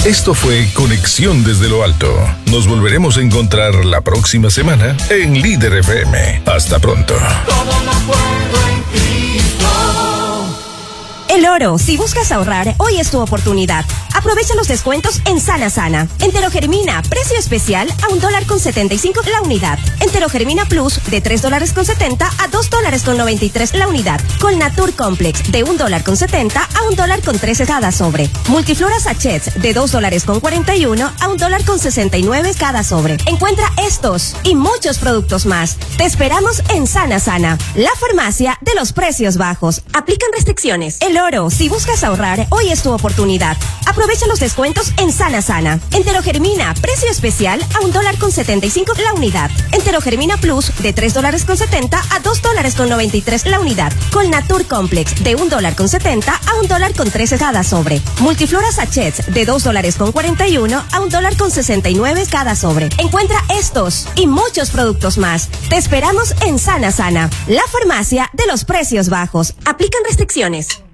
Esto fue Conexión desde lo Alto. Nos volveremos a encontrar la próxima semana en Líder FM. Hasta pronto. El Oro, si buscas ahorrar, hoy es tu oportunidad. Aprovecha los descuentos en Sana Sana. Enterogermina, precio especial a $1.75 la unidad. Enterogermina Plus de $3.70 a $2.93 la unidad. Con Natur Complex de $1.70 a $1.13 cada sobre. Multiflora Sachets de $2.41 a $1.69 cada sobre. Encuentra estos y muchos productos más. Te esperamos en Sana Sana, la farmacia de los precios bajos. Aplican restricciones. El Oro, si buscas ahorrar, hoy es tu oportunidad. Aprovecha los descuentos en Sana Sana. Enterogermina, precio especial a $1.75 la unidad. Enterogermina Plus de $3.70 a $2.93 la unidad. Con Natur Complex de $1.70 a $1.13 cada sobre. Multiflora Sachets de $2.41 a $1.69 cada sobre. Encuentra estos y muchos productos más. Te esperamos en Sana Sana, la farmacia de los precios bajos. Aplican restricciones.